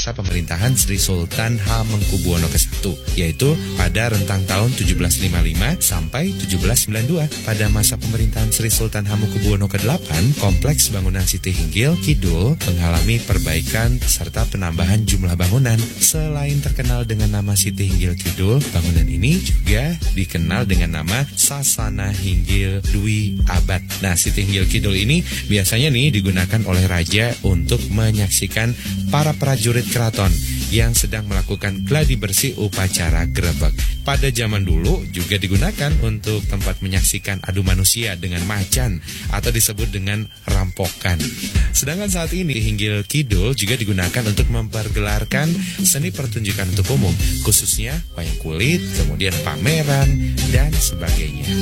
masa pemerintahan Sri Sultan Hamengkubuwono ke-1, yaitu pada rentang tahun 1755 sampai 1792. Pada masa pemerintahan Sri Sultan Hamengkubuwono ke-8, kompleks bangunan Siti Hinggil Kidul mengalami perbaikan serta penambahan jumlah bangunan. Selain terkenal dengan nama Siti Hinggil Kidul, bangunan ini juga dikenal dengan nama Sasana Hinggil Dwi Abad. Nah, Siti Hinggil Kidul ini biasanya nih digunakan oleh raja untuk menyaksikan para prajurit keraton yang sedang melakukan gladi bersih upacara grebek. Pada zaman dulu juga digunakan untuk tempat menyaksikan adu manusia dengan macan atau disebut dengan rampokan. Sedangkan saat ini Hinggil Kidul juga digunakan untuk mempergelarkan seni pertunjukan untuk umum, khususnya wayang kulit, kemudian pameran dan sebagainya.